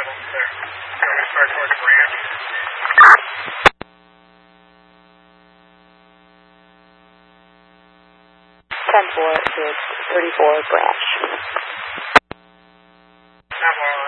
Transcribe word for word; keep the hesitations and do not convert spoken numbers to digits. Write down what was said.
arrival there. So we start towards the ramp. ten four, it's thirty-four branch. ten four.